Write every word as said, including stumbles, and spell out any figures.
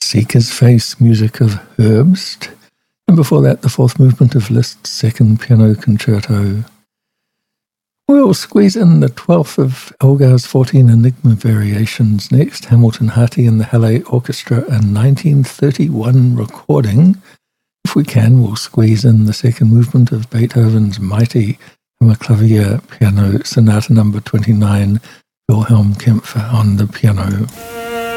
Seeker's Face, music of Herbst. And before that, the fourth movement of Liszt's second piano concerto. We'll squeeze in the twelfth of Elgar's fourteen Enigma variations next. Hamilton Harty and the Halle Orchestra, a nineteen thirty-one recording. If we can, we'll squeeze in the second movement of Beethoven's mighty Hammerklavier Piano Sonata number twenty-nine, Wilhelm Kempfer on the piano.